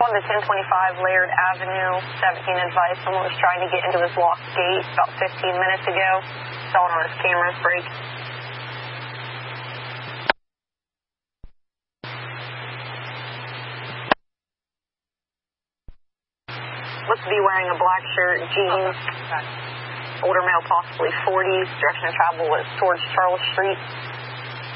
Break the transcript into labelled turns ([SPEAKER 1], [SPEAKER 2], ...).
[SPEAKER 1] On the 1025 Laird Avenue, 17 advice, someone was trying to get into his locked gate about 15 minutes ago. Saw it on his camera's break. Looks to be wearing a black shirt, jeans. Older male, possibly 40s. Direction of travel was towards Charles Street.